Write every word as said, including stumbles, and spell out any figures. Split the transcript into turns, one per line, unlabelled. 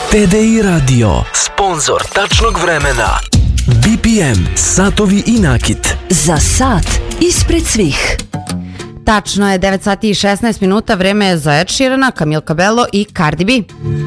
T D I Radio, sponzor tačnog vremena. B P M, satovi i nakit.
Za sat ispred svih.
Tačno je devet sati i šesnaest minuta, vreme je za Ed Sheerana, Camila Cabello i Cardi B.